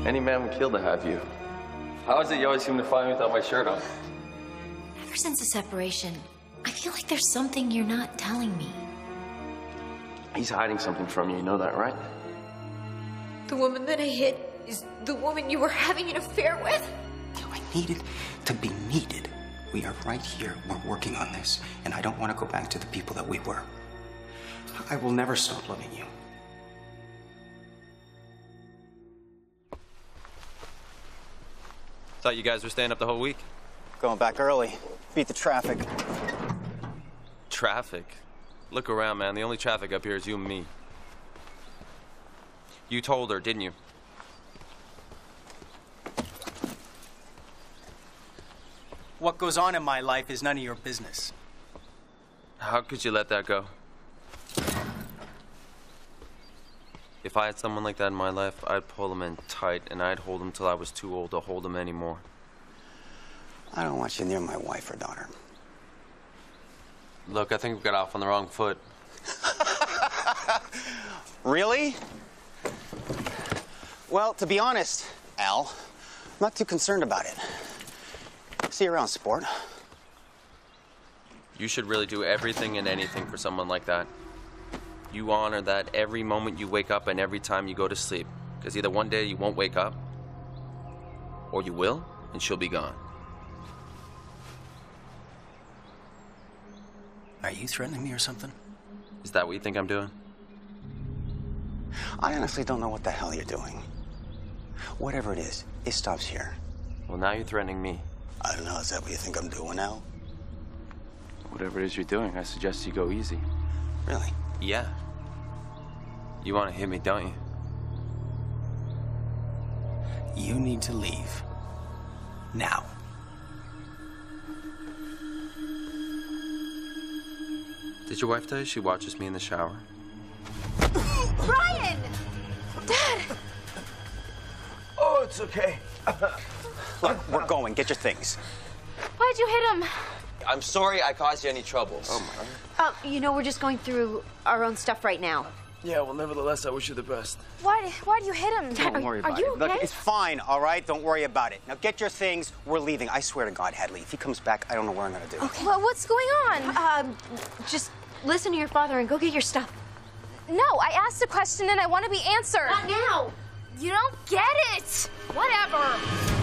Any man would kill to have you. How is it you always seem to find me without my shirt on? Ever since the separation, I feel like there's something you're not telling me. He's hiding something from you, you know that, right? The woman that I hit is the woman you were having an affair with? I needed to be needed. We are right here. We're working on this. And I don't want to go back to the people that we were. I will never stop loving you. Thought you guys were staying up the whole week. Going back early. Beat the traffic. Traffic? Look around, man. The only traffic up here is you and me. You told her, didn't you? What goes on in my life is none of your business. How could you let that go? If I had someone like that in my life, I'd pull him in tight, and I'd hold him till I was too old to hold him anymore. I don't want you near my wife or daughter. Look, I think we got off on the wrong foot. Really? Well, to be honest, Al, I'm not too concerned about it. See you around, sport. You should really do everything and anything for someone like that. You honor that every moment you wake up and every time you go to sleep. Because either one day you won't wake up, or you will, and she'll be gone. Are you threatening me or something? Is that what you think I'm doing? I honestly don't know what the hell you're doing. Whatever it is, it stops here. Well, now you're threatening me. I don't know, is that what you think I'm doing, Al? Whatever it is you're doing, I suggest you go easy. Really? Yeah. You want to hit me, don't you? You need to leave. Now. Did your wife tell you she watches me in the shower? Brian! Dad! Oh, it's okay. Look, we're going. Get your things. Why'd you hit him? I'm sorry I caused you any troubles. Oh, my. You know, we're just going through our own stuff right now. Yeah, well, nevertheless, I wish you the best. Why'd you hit him? Don't worry about Are you it. okay? Look, it's fine, all right? Don't worry about it. Now get your things. We're leaving. I swear to God, Hadley, if he comes back, I don't know what I'm gonna do. Okay. Well, what's going on? Just listen to your father and go get your stuff. No, I asked a question and I want to be answered. Not now. You don't get it. Whatever.